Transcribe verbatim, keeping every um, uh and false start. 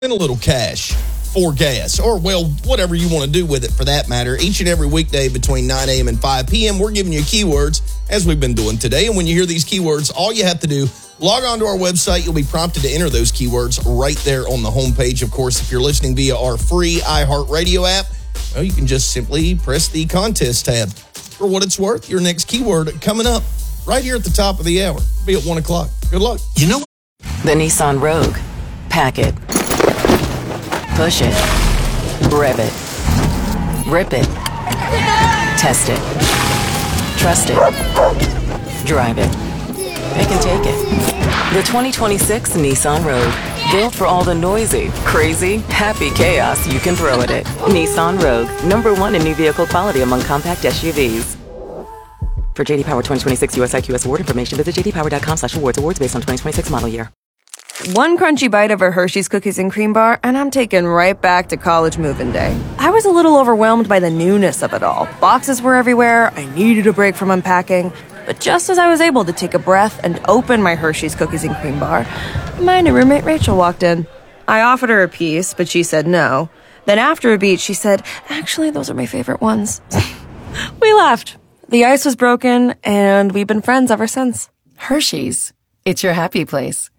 and a little cash for gas, or, well, whatever you want to do with it for that matter. Each and every weekday between nine a.m. and five p.m., we're giving you keywords, as we've been doing today. And when you hear these keywords, all you have to do, log on to our website. You'll be prompted to enter those keywords right there on the homepage. Of course, if you're listening via our free iHeartRadio app, well, you can just simply press the contest tab. For what it's worth, your next keyword coming up right here at the top of the hour. Be at one o'clock. Good luck. You know, the Nissan Rogue. Pack it. Push it. Rev it. Rip it. Test it. Trust it. Drive it. Pick and take it. The twenty twenty-six Nissan Rogue. Built for all the noisy, crazy, happy chaos you can throw at it. Nissan Rogue. Number one in new vehicle quality among compact S U Vs. For J D Power twenty twenty-six U S I Q S award information, visit j d power dot com slash awards. Awards based on twenty twenty-six model year. One crunchy bite of a Hershey's Cookies and Cream Bar, and I'm taken right back to college move-in day. I was a little overwhelmed by the newness of it all. Boxes were everywhere, I needed a break from unpacking. But just as I was able to take a breath and open my Hershey's Cookies and Cream Bar, my new roommate Rachel walked in. I offered her a piece, but she said no. Then after a beat, she said, actually, those are my favorite ones. We laughed. The ice was broken, and we've been friends ever since. Hershey's. It's your happy place.